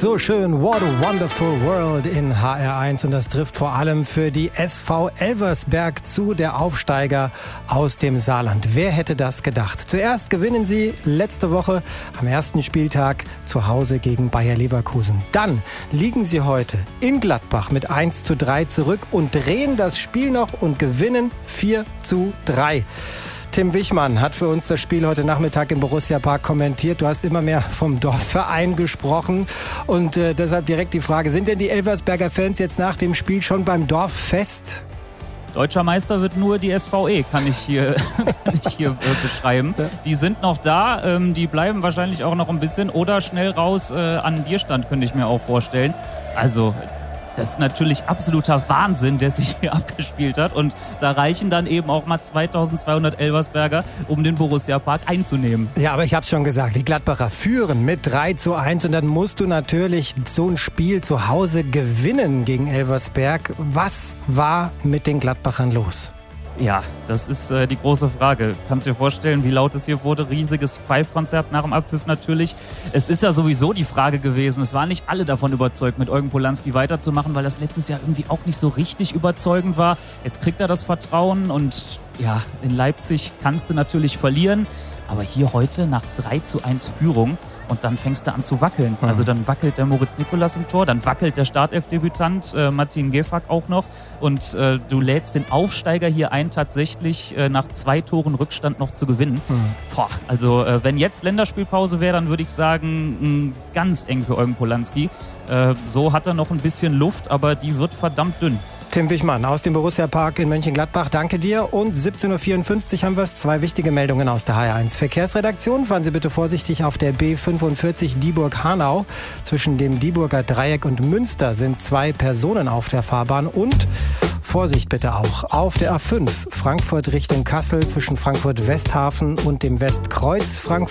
so schön. What a wonderful world in HR1. Und das trifft vor allem für die SV Elversberg zu, der Aufsteiger aus dem Saarland. Wer hätte das gedacht? Zuerst gewinnen sie letzte Woche am ersten Spieltag zu Hause gegen Bayer Leverkusen. Dann liegen sie heute in Gladbach mit 1:3 zurück und drehen das Spiel noch und gewinnen 4:3. Tim Wichmann hat für uns das Spiel heute Nachmittag im Borussia-Park kommentiert. Du hast immer mehr vom Dorfverein gesprochen und deshalb direkt die Frage, sind denn die Elversberger Fans jetzt nach dem Spiel schon beim Dorffest? Deutscher Meister wird nur die SVE, kann ich hier beschreiben. Die sind noch da, die bleiben wahrscheinlich auch noch ein bisschen oder schnell raus an den Bierstand, könnte ich mir auch vorstellen. Also das ist natürlich absoluter Wahnsinn, der sich hier abgespielt hat. Und da reichen dann eben auch mal 2200 Elversberger, um den Borussia-Park einzunehmen. Ja, aber ich habe es schon gesagt, die Gladbacher führen mit 3:1. Und dann musst du natürlich so ein Spiel zu Hause gewinnen gegen Elversberg. Was war mit den Gladbachern los? Ja, das ist die große Frage. Kannst du dir vorstellen, wie laut es hier wurde? Riesiges Pfeifkonzert nach dem Abpfiff natürlich. Es ist ja sowieso die Frage gewesen, es waren nicht alle davon überzeugt, mit Eugen Polanski weiterzumachen, weil das letztes Jahr irgendwie auch nicht so richtig überzeugend war. Jetzt kriegt er das Vertrauen und ja, in Leipzig kannst du natürlich verlieren. Aber hier heute nach 3:1 Führung und dann fängst du an zu wackeln. Also dann wackelt der Moritz Nikolas im Tor, dann wackelt der Startelf-Debütant Martin Gefak auch noch und du lädst den Aufsteiger hier ein, tatsächlich nach 2 Toren Rückstand noch zu gewinnen. Also wenn jetzt Länderspielpause wäre, dann würde ich sagen, ganz eng für Eugen Polanski. So hat er noch ein bisschen Luft, aber die wird verdammt dünn. Tim Wichmann aus dem Borussia-Park in Mönchengladbach, danke dir. Und 17:54 Uhr haben wir es. 2 wichtige Meldungen aus der HR1 Verkehrsredaktion. Fahren Sie bitte vorsichtig auf der B45 Dieburg-Hanau. Zwischen dem Dieburger Dreieck und Münster sind 2 Personen auf der Fahrbahn. Und Vorsicht bitte auch auf der A5 Frankfurt Richtung Kassel zwischen Frankfurt-Westhafen und dem Westkreuz Frankfurt.